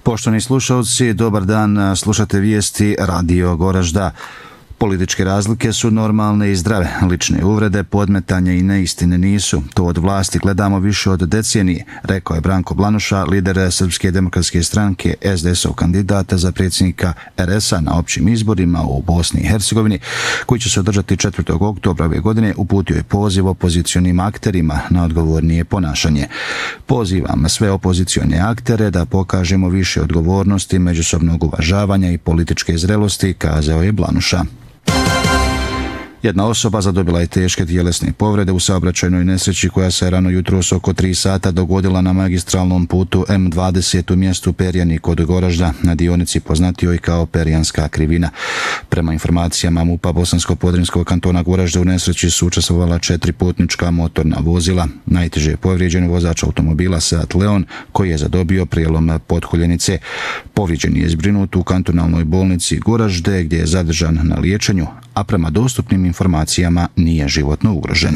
Poštovani slušalci, dobar dan, slušate vijesti Radio Goražda. Političke razlike su normalne i zdrave, lične uvrede, podmetanja i neistine nisu. To od vlasti gledamo više od decenije, rekao je Branko Blanuša, lider Srpske demokratske stranke, SDS-ov kandidata za predsjednika RS-a na općim izborima u Bosni i Hercegovini, koji će se održati 4. oktobra ove godine, uputio je poziv opozicionim akterima na odgovornije ponašanje. Pozivam sve opozicione aktere da pokažemo više odgovornosti, međusobnog uvažavanja i političke zrelosti, kazao je Blanuša. Jedna osoba zadobila je teške tjelesne povrede u saobraćajnoj nesreći koja se rano jutros oko 3 sata dogodila na magistralnom putu M20 u mjestu Perjani kod Goražda, na dionici poznatijoj kao Perjanska krivina. Prema informacijama MUP-a Bosansko-podrinjskog kantona Goražda u nesreći su učestvovala 4 putnička motorna vozila. Najteže je povrijeđen vozač automobila Seat Leon koji je zadobio prijelom potkoljenice. Povrijeđen je zbrinut u kantonalnoj bolnici Goražde gdje je zadržan na liječenju, a prema dostupnim informacijama nije životno ugrožen.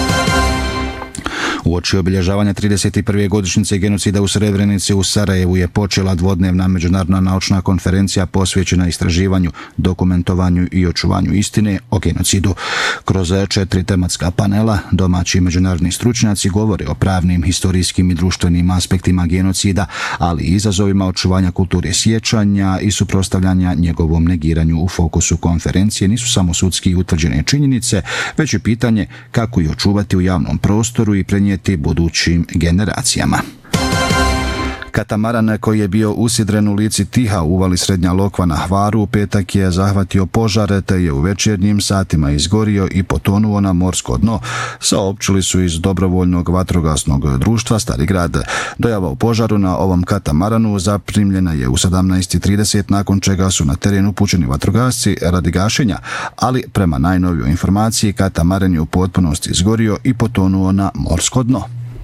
Uoči obilježavanja 31. godišnjice genocida u Srebrenici u Sarajevu je počela dvodnevna međunarodna naučna konferencija posvećena istraživanju, dokumentovanju i očuvanju istine o genocidu. Kroz 4 tematska panela domaći i međunarodni stručnjaci govore o pravnim, historijskim i društvenim aspektima genocida, ali i izazovima očuvanja kulture sjećanja i suprotstavljanja njegovom negiranju. U fokusu konferencije nisu samo sudski utvrđene činjenice, već i pitanje kako ih očuvati u javnom prostoru i prenijeti budućim generacijama. Katamaran koji je bio usidren u lici Tiha u uvali Srednja Lokva na Hvaru u petak je zahvatio požar te je u večernjim satima izgorio i potonuo na morsko dno, saopćili su iz Dobrovoljnog vatrogasnog društva Stari Grad. Dojava o požaru na ovom katamaranu zaprimljena je u 17:30, nakon čega su na teren upućeni vatrogasci radi gašenja, ali prema najnovijoj informaciji katamaran je u potpunosti izgorio i potonuo na morsko dno.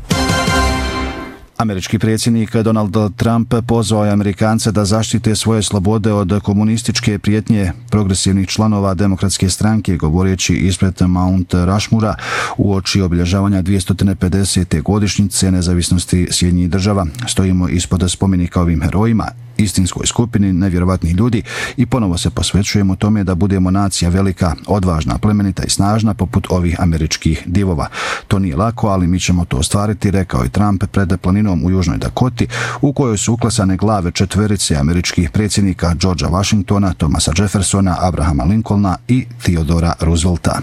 Američki predsjednik Donald Trump pozvao je Amerikance da zaštite svoje slobode od komunističke prijetnje progresivnih članova Demokratske stranke, govoreći ispred Mount Rushmora uoči obilježavanja 250. godišnjice nezavisnosti Sjedinjenih Država. Stojimo ispod spomenika ovim herojima, istinskoj skupini nevjerovatnih ljudi i ponovo se posvećujemo tome da budemo nacija velika, odvažna, plemenita i snažna poput ovih američkih divova. To nije lako, ali mi ćemo to ostvariti, rekao je Trump pred planinom u Južnoj Dakoti, u kojoj su uklesane glave 4 američkih predsjednika: Georgea Washingtona, Thomasa Jeffersona, Abrahama Lincolna i Theodora Roosevelta.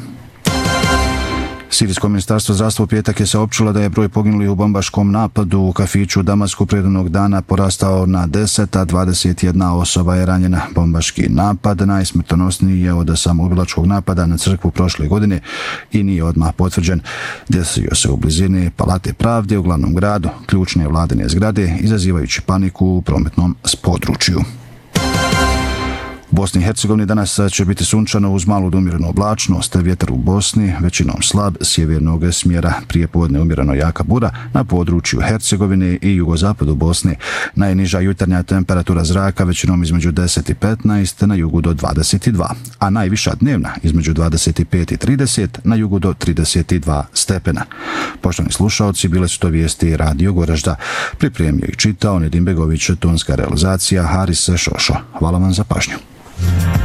Sirijsko ministarstvo zdravstva u petak je saopćilo da je broj poginulih u bombaškom napadu u kafiću u Damasku prethodnog dana porastao na 10, a 21 osoba je ranjena. Bombaški napad najsmrtonosniji je od samoubilačkog napada na crkvu prošle godine i nije odmah potvrđen. Desio se u blizini Palate pravde u glavnom gradu, ključne vladine zgrade, izazivajući paniku u prometnom području. U Bosni i Hercegovini danas će biti sunčano uz malu do umjerenu oblačnost, vjetar u Bosni većinom slab, sjevernog smjera, prijepodne umjereno jaka bura na području Hercegovine i jugozapadu Bosne. Najniža jutarnja temperatura zraka većinom između 10 i 15, na jugu do 22, a najviša dnevna između 25 i 30, na jugu do 32 stepena. Poštovani slušalci, bile su to vijesti Radio Goražda. Pripremio i čitao Nedim Begović, tonska realizacija Haris Šošo. Hvala vam za pažnju.